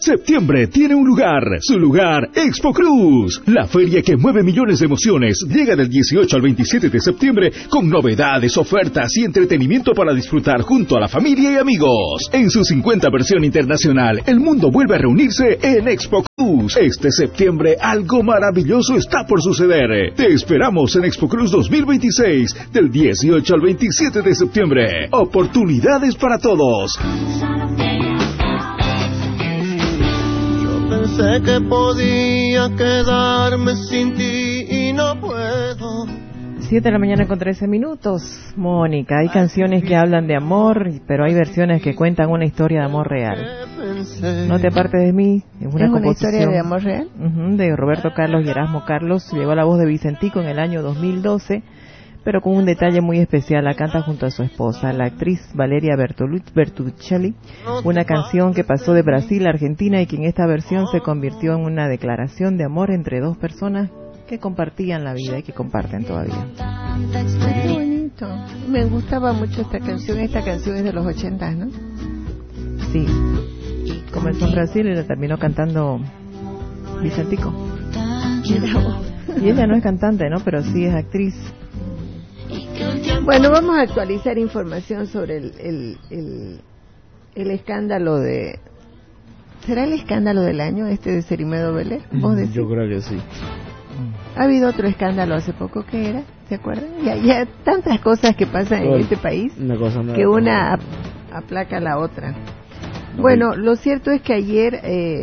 Septiembre tiene un lugar, su lugar, Expo Cruz. La feria que mueve millones de emociones llega del 18 al 27 de septiembre con novedades, ofertas y entretenimiento para disfrutar junto a la familia y amigos. En su 50 versión internacional, el mundo vuelve a reunirse en Expo Cruz. Este septiembre algo maravilloso está por suceder. Te esperamos en Expo Cruz 2026 del 18 al 27 de septiembre. Oportunidades para todos. Sé que podía quedarme sin ti y no puedo. 7 de la mañana con 13 minutos. Mónica, hay canciones que hablan de amor, pero hay versiones que cuentan una historia de amor real. No te apartes de mí, es una historia de amor real. De Roberto Carlos y Erasmo Carlos. Llevó la voz de Vicentico en el año 2012, pero con un detalle muy especial. La canta junto a su esposa, la actriz Valeria Bertuccelli, una canción que pasó de Brasil a Argentina y que en esta versión se convirtió en una declaración de amor entre dos personas que compartían la vida y que comparten todavía. Qué bonito. Me gustaba mucho esta canción. Esta canción es de los 80, ¿no? Sí. Comenzó en Brasil y la terminó cantando Vicentico. Y ella no es cantante, ¿no? Pero sí es actriz. Bueno, vamos a actualizar información sobre el escándalo de... ¿Será el escándalo del año este de Cerimedo Vélez? ¿Vos decís? Yo creo que sí. Ha habido otro escándalo hace poco, ¿qué era? ¿Se acuerdan? Ya tantas cosas que pasan en este país que una aplaca a la otra. Bueno, lo cierto es que ayer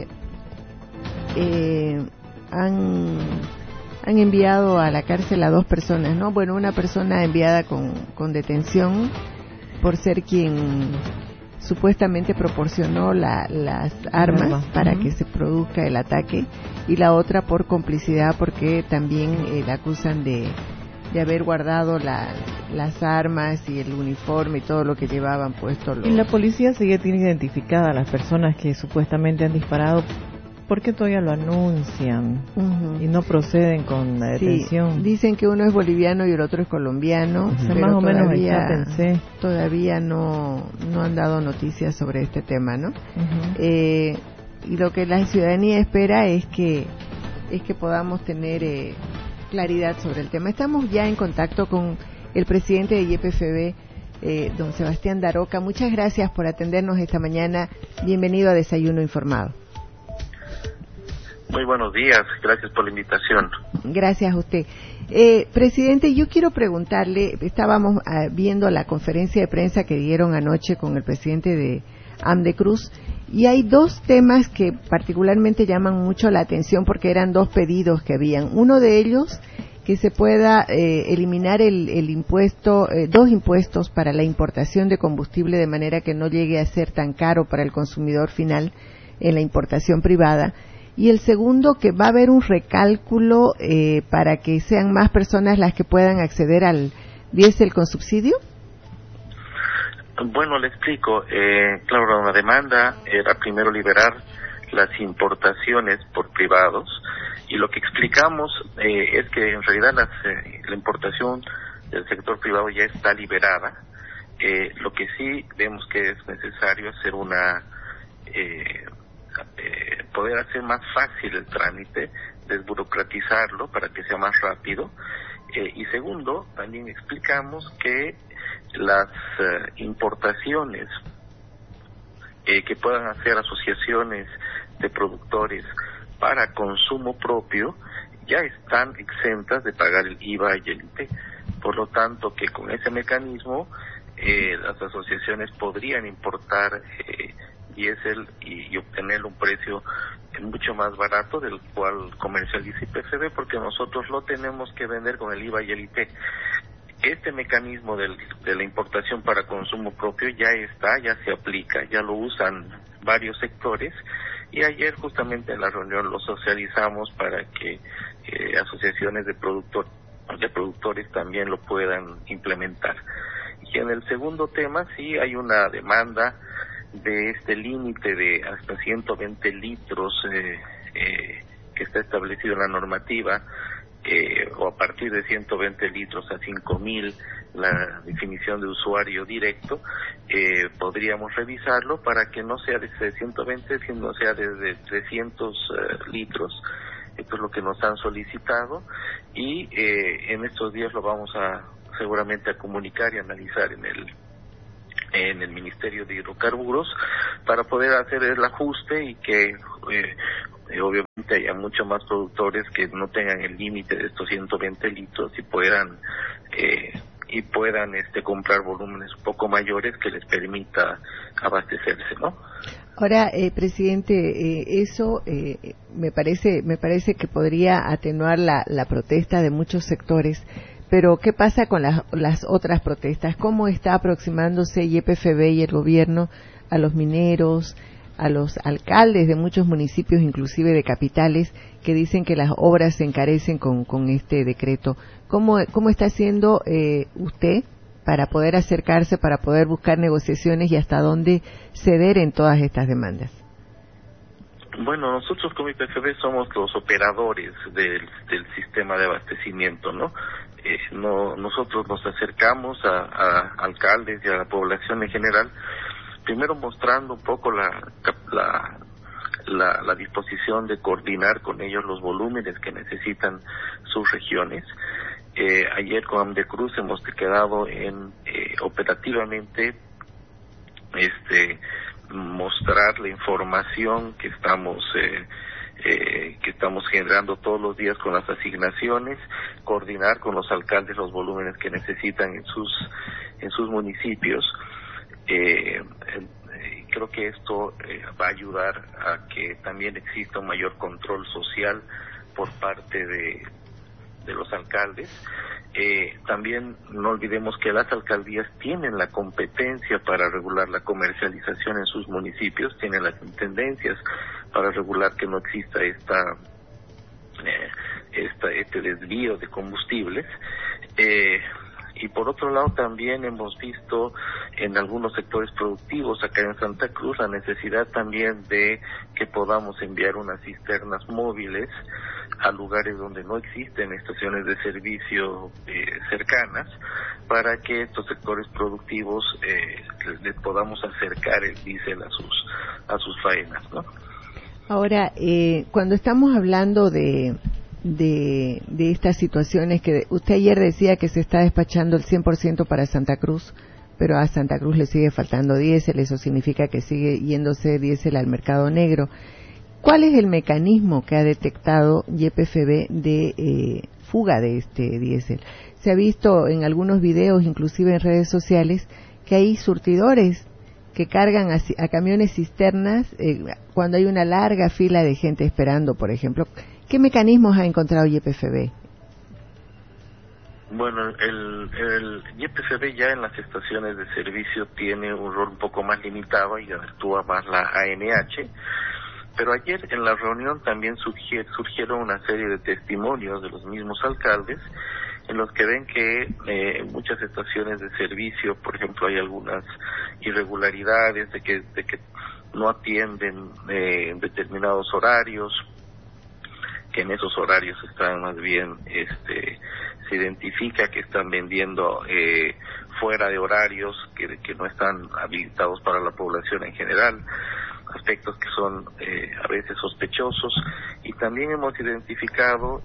han enviado a la cárcel a 2 personas, ¿no? Bueno, una persona enviada con detención por ser quien supuestamente proporcionó las armas para que se produzca el ataque, y la otra por complicidad porque también la acusan de haber guardado las armas y el uniforme y todo lo que llevaban puesto. Y la policía tiene identificada a las personas que supuestamente han disparado. ¿Por qué todavía lo anuncian y no proceden con la detención? Sí, dicen que uno es boliviano y el otro es colombiano, pero más o menos todavía no han dado noticias sobre este tema, ¿no? Y lo que la ciudadanía espera es que podamos tener claridad sobre el tema. Estamos ya en contacto con el presidente de YPFB, don Sebastián Daroca. Muchas gracias por atendernos esta mañana. Bienvenido a Desayuno Informado. Muy buenos días, gracias por la invitación. Gracias a usted. Presidente, yo quiero preguntarle, estábamos viendo la conferencia de prensa que dieron anoche con el presidente de AMDECRUZ, y hay 2 temas que particularmente llaman mucho la atención porque eran 2 pedidos que habían. Uno de ellos, que se pueda eliminar el impuesto, 2 impuestos para la importación de combustible de manera que no llegue a ser tan caro para el consumidor final en la importación privada. Y el segundo, que va a haber un recálculo para que sean más personas las que puedan acceder al diésel con subsidio. Bueno, le explico. Claro, la demanda era primero liberar las importaciones por privados, y lo que explicamos es que en realidad la importación del sector privado ya está liberada. Lo que sí vemos que es necesario hacer poder hacer más fácil el trámite, desburocratizarlo para que sea más rápido, y segundo, también explicamos que las importaciones que puedan hacer asociaciones de productores para consumo propio ya están exentas de pagar el IVA y el IP. Por lo tanto, que con ese mecanismo las asociaciones podrían importar diésel y obtener un precio mucho más barato del cual comercializa YPFB, porque nosotros lo tenemos que vender con el IVA y el IP. Este mecanismo de la importación para consumo propio ya se aplica, ya lo usan varios sectores, y ayer justamente en la reunión lo socializamos para que asociaciones de productores también lo puedan implementar. Y en el segundo tema sí hay una demanda de este límite de hasta 120 litros que está establecido en la normativa, o a partir de 120 litros a 5,000 la definición de usuario directo, podríamos revisarlo para que no sea desde 120, sino sea desde 300 litros. Esto es lo que nos han solicitado y en estos días lo vamos seguramente a comunicar y analizar en el Ministerio de Hidrocarburos para poder hacer el ajuste y que obviamente haya muchos más productores que no tengan el límite de estos 120 litros y puedan comprar volúmenes un poco mayores que les permita abastecerse, ¿no? Ahora, presidente, eso me parece que podría atenuar la protesta de muchos sectores, pero ¿qué pasa con las otras protestas? ¿Cómo está aproximándose YPFB y el gobierno a los mineros, a los alcaldes de muchos municipios, inclusive de capitales, que dicen que las obras se encarecen con este decreto? ¿Cómo está haciendo usted para poder acercarse, para poder buscar negociaciones y hasta dónde ceder en todas estas demandas? Bueno, nosotros como YPFB somos los operadores del sistema de abastecimiento, ¿no? Nosotros nos acercamos a alcaldes y a la población en general, primero mostrando un poco la disposición de coordinar con ellos los volúmenes que necesitan sus regiones. Ayer con AMDECRUZ hemos quedado en operativamente mostrar la información que estamos generando todos los días con las asignaciones, coordinar con los alcaldes los volúmenes que necesitan en sus municipios. Creo que esto va a ayudar a que también exista un mayor control social por parte de los alcaldes. También no olvidemos que las alcaldías tienen la competencia para regular la comercialización en sus municipios, tienen las intendencias para regular que no exista este desvío de combustibles. Y por otro lado también hemos visto en algunos sectores productivos acá en Santa Cruz la necesidad también de que podamos enviar unas cisternas móviles a lugares donde no existen estaciones de servicio cercanas, para que estos sectores productivos les podamos acercar el diésel a sus faenas, ¿no? Ahora, cuando estamos hablando de estas situaciones, que usted ayer decía que se está despachando el 100% para Santa Cruz, pero a Santa Cruz le sigue faltando diésel, eso significa que sigue yéndose diésel al mercado negro. ¿Cuál es el mecanismo que ha detectado YPFB de fuga de este diésel? Se ha visto en algunos videos, inclusive en redes sociales, que hay surtidores que cargan a camiones cisternas cuando hay una larga fila de gente esperando, por ejemplo. ¿Qué mecanismos ha encontrado YPFB? Bueno, el YPFB ya en las estaciones de servicio tiene un rol un poco más limitado y actúa más la ANH, pero ayer en la reunión también surgieron una serie de testimonios de los mismos alcaldes en los que ven que en muchas estaciones de servicio, por ejemplo, hay algunas irregularidades de que no atienden en determinados horarios, que en esos horarios están más bien, se identifica que están vendiendo fuera de horarios que no están habilitados para la población en general, aspectos que son a veces sospechosos, y también hemos identificado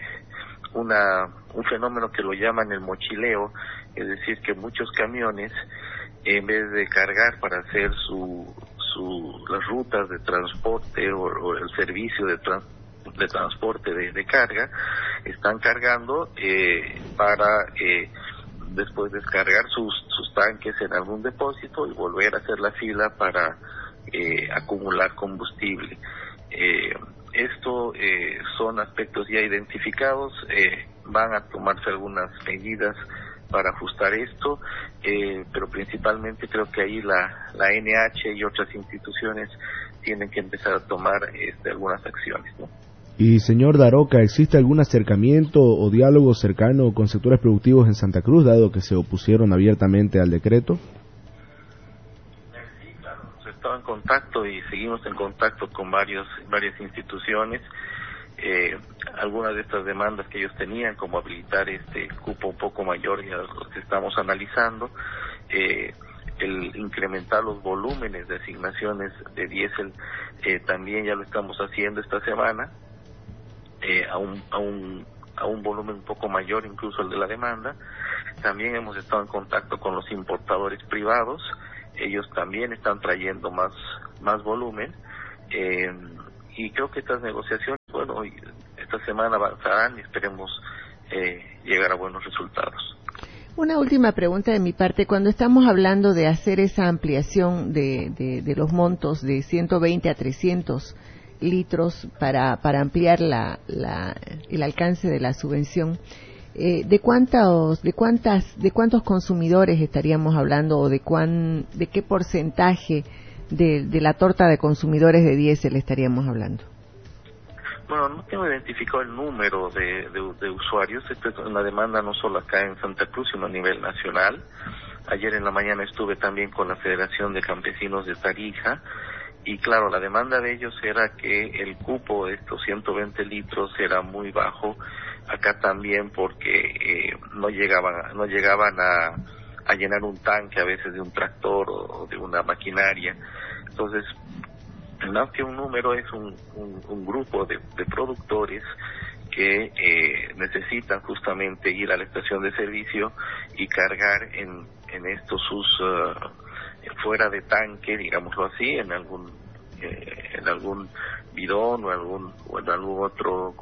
un fenómeno que lo llaman el mochileo, es decir, que muchos camiones, en vez de cargar para hacer las rutas de transporte o el servicio de transporte de carga, están cargando para después descargar sus tanques en algún depósito y volver a hacer la fila para acumular combustible. Esto son aspectos ya identificados, van a tomarse algunas medidas para ajustar esto, pero principalmente creo que ahí la NH y otras instituciones tienen que empezar a tomar algunas acciones, ¿no? Y señor Daroca, ¿existe algún acercamiento o diálogo cercano con sectores productivos en Santa Cruz, dado que se opusieron abiertamente al decreto? Sí, claro, se estaba en contacto y seguimos en contacto con varias instituciones. algunas de estas demandas que ellos tenían, como habilitar este cupo un poco mayor, ya los que estamos analizando, el incrementar los volúmenes de asignaciones de diésel, también ya lo estamos haciendo esta semana, a un volumen un poco mayor incluso el de la demanda. También hemos estado en contacto con los importadores privados, ellos también están trayendo más volumen, y creo que estas negociaciones, bueno, esta semana avanzarán y esperemos llegar a buenos resultados. Una última pregunta de mi parte. Cuando estamos hablando de hacer esa ampliación de los montos de 120 a 300 litros para ampliar el alcance de la subvención, ¿de cuántos consumidores estaríamos hablando, o de qué porcentaje de la torta de consumidores de diésel estaríamos hablando? Bueno, no tengo identificado el número de usuarios. Esta es una demanda no solo acá en Santa Cruz, sino a nivel nacional. Ayer en la mañana estuve también con la Federación de Campesinos de Tarija, y claro, la demanda de ellos era que el cupo de estos 120 litros era muy bajo acá también, porque no llegaban a llenar un tanque a veces de un tractor o de una maquinaria. Entonces, más que un número, es un grupo de productores que necesitan justamente ir a la estación de servicio y cargar en estos sus fuera de tanque, digámoslo así, en algún bidón o en algún otro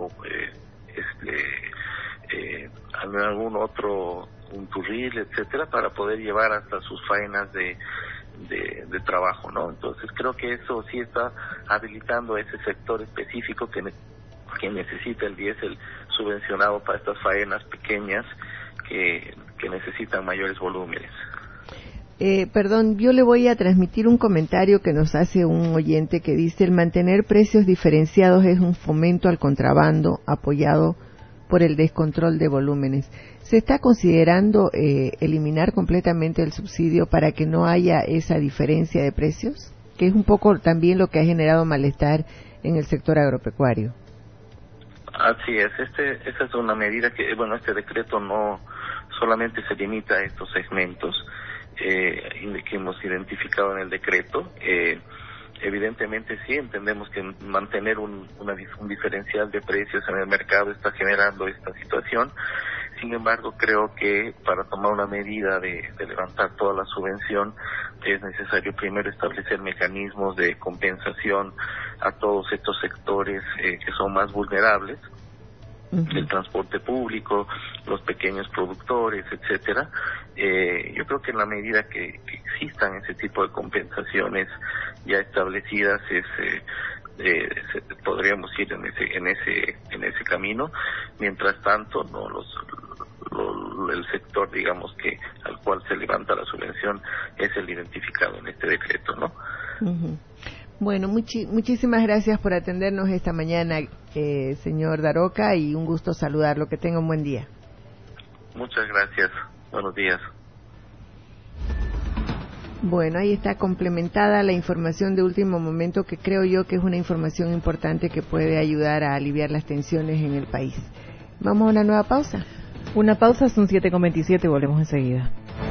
un turril, etcétera, para poder llevar hasta sus faenas de trabajo, ¿no? Entonces creo que eso sí está habilitando ese sector específico que necesita el diésel subvencionado para estas faenas pequeñas que necesitan mayores volúmenes. Perdón, yo le voy a transmitir un comentario que nos hace un oyente que dice: el mantener precios diferenciados es un fomento al contrabando apoyado por el descontrol de volúmenes. ¿Se está considerando eliminar completamente el subsidio para que no haya esa diferencia de precios? Que es un poco también lo que ha generado malestar en el sector agropecuario. Así es, esa es una medida que, bueno, este decreto no solamente se limita a estos segmentos que hemos identificado en el decreto. Evidentemente sí, entendemos que mantener un diferencial de precios en el mercado está generando esta situación. Sin embargo, creo que para tomar una medida de levantar toda la subvención es necesario primero establecer mecanismos de compensación a todos estos sectores que son más vulnerables, el transporte público, los pequeños productores, etcétera. Yo creo que en la medida que existan ese tipo de compensaciones ya establecidas, podríamos ir en ese camino. Mientras tanto, no el sector, digamos, que al cual se levanta la subvención es el identificado en este decreto, ¿no? Bueno, muchísimas gracias por atendernos esta mañana, señor Daroca, y un gusto saludarlo. Que tenga un buen día. Muchas gracias. Buenos días. Bueno, ahí está complementada la información de último momento, que creo yo que es una información importante que puede ayudar a aliviar las tensiones en el país. Vamos a una nueva pausa. Una pausa, son 7:27 y volvemos enseguida.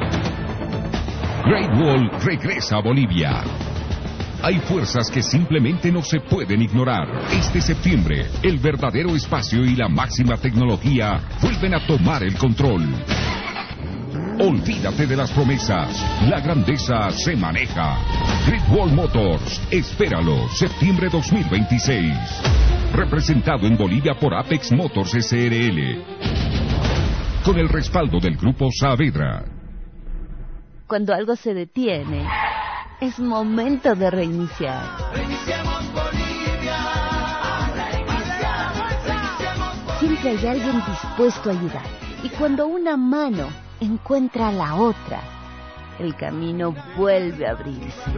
Great Wall regresa a Bolivia. Hay fuerzas que simplemente no se pueden ignorar. Este septiembre, el verdadero espacio y la máxima tecnología vuelven a tomar el control. Olvídate de las promesas. La grandeza se maneja. Great Wall Motors. Espéralo, septiembre 2026. Representado en Bolivia por Apex Motors SRL. Con el respaldo del Grupo Saavedra. Cuando algo se detiene, es momento de reiniciar. Reiniciamos Bolivia. Siempre hay alguien dispuesto a ayudar. Y cuando una mano encuentra a la otra, el camino vuelve a abrirse.